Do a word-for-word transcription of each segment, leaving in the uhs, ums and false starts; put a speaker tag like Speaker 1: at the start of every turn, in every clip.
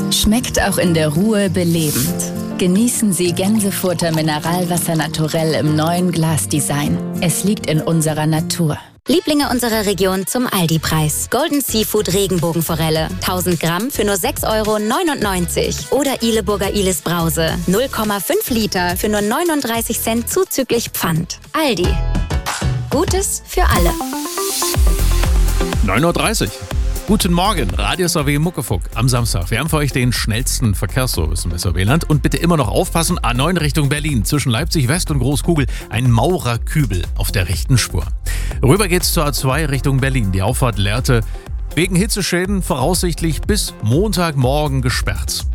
Speaker 1: Schmeckt auch in der Ruhe belebend. Genießen Sie Gänsefutter Mineralwasser naturell im neuen Glasdesign. Es liegt in unserer Natur.
Speaker 2: Lieblinge unserer Region zum Aldi-Preis. Golden Seafood Regenbogenforelle. tausend Gramm für nur sechs Euro neunundneunzig. Oder Ileburger Ilis Brause. null Komma fünf Liter für nur neununddreißig Cent zuzüglich Pfand. Aldi. Gutes für alle.
Speaker 3: neun Uhr dreißig. Guten Morgen, Radio S A W Muckefuck am Samstag. Wir haben für euch den schnellsten Verkehrsservice im S A W-Land. Und bitte immer noch aufpassen, A neun Richtung Berlin, zwischen Leipzig West und Großkugel, ein Maurerkübel auf der rechten Spur. Rüber geht's zur A zwei Richtung Berlin, die Auffahrt Lehrte, wegen Hitzeschäden voraussichtlich bis Montagmorgen gesperrt.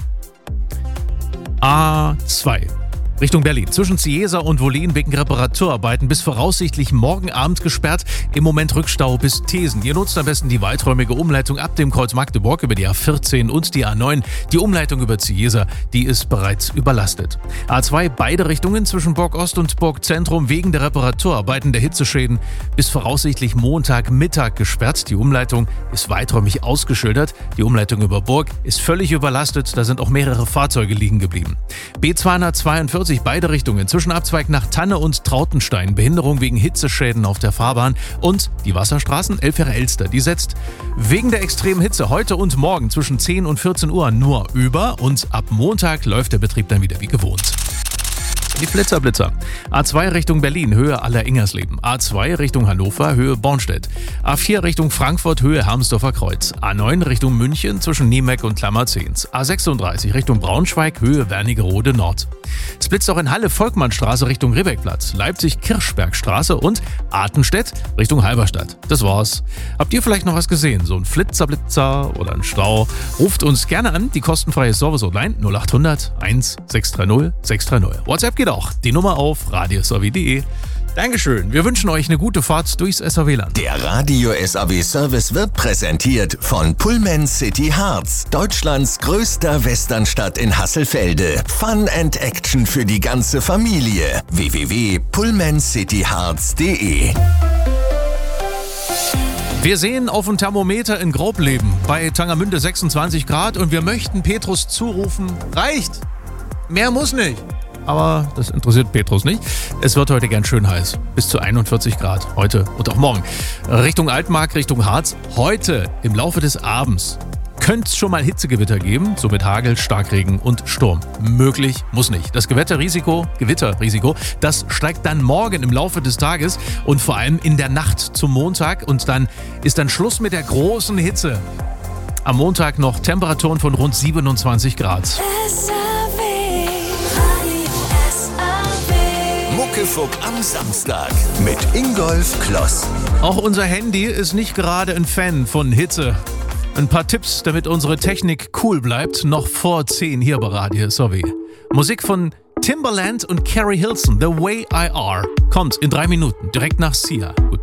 Speaker 3: A zwei Richtung Berlin, zwischen Ciesa und Wollin wegen Reparaturarbeiten bis voraussichtlich morgen Abend gesperrt. Im Moment Rückstau bis Thesen. Ihr nutzt am besten die weiträumige Umleitung ab dem Kreuz Magdeburg über die A vierzehn und die A neun. Die Umleitung über Ciesa, die ist bereits überlastet. A zwei, beide Richtungen zwischen Burg Ost und Burg Zentrum wegen der Reparaturarbeiten der Hitzeschäden bis voraussichtlich Montagmittag gesperrt. Die Umleitung ist weiträumig ausgeschildert. Die Umleitung über Burg ist völlig überlastet. Da sind auch mehrere Fahrzeuge liegen geblieben. B zweihundertzweiundvierzig, beide Richtungen, zwischen Abzweig nach Tanne und Trautenstein, Behinderung wegen Hitzeschäden auf der Fahrbahn. Und die Wasserstraßen Elfjähre-Elster, die setzt wegen der extremen Hitze heute und morgen zwischen zehn und vierzehn Uhr nur über und ab Montag läuft der Betrieb dann wieder wie gewohnt. Die Blitzerblitzer. A zwei Richtung Berlin, Höhe Aller-Ingersleben. A zwei Richtung Hannover, Höhe Bornstedt. A vier Richtung Frankfurt, Höhe Hermsdorfer Kreuz. A neun Richtung München, zwischen Niemeck und Klammerzehns. A sechsunddreißig Richtung Braunschweig, Höhe Wernigerode Nord. Es blitzt auch in Halle Volkmannstraße Richtung Ribbeckplatz, Leipzig Kirchbergstraße und Artenstedt Richtung Halberstadt. Das war's. Habt ihr vielleicht noch was gesehen? So ein Flitzerblitzer oder ein Stau? Ruft uns gerne an, die kostenfreie Service-Hotline null acht hundert eins sechs drei null sechs drei null. WhatsApp geht auch. Die Nummer auf radio s a w punkt d e. Dankeschön. Wir wünschen euch eine gute Fahrt durchs S A W-Land.
Speaker 4: Der Radio S A W Service wird präsentiert von Pullman City Harz, Deutschlands größter Westernstadt in Hasselfelde. Fun and Action für die ganze Familie. w w w punkt pullman city harz punkt d e.
Speaker 3: Wir sehen auf dem Thermometer in Grobleben bei Tangermünde sechsundzwanzig Grad und wir möchten Petrus zurufen, reicht! Mehr muss nicht! Aber das interessiert Petrus nicht. Es wird heute ganz schön heiß. Bis zu einundvierzig Grad. Heute und auch morgen. Richtung Altmark, Richtung Harz. Heute im Laufe des Abends könnte es schon mal Hitzegewitter geben. So mit Hagel, Starkregen und Sturm. Möglich, muss nicht. Das Gewitterrisiko, Gewitterrisiko, das steigt dann morgen im Laufe des Tages und vor allem in der Nacht zum Montag. Und dann ist dann Schluss mit der großen Hitze. Am Montag noch Temperaturen von rund siebenundzwanzig Grad.
Speaker 4: Muckefuck am Samstag mit Ingolf Kloss.
Speaker 3: Auch unser Handy ist nicht gerade ein Fan von Hitze. Ein paar Tipps, damit unsere Technik cool bleibt, noch vor zehn hier bei Radio S A W. Musik von Timbaland und Carrie Hilson, The Way I Are, kommt in drei Minuten direkt nach Sia. Guten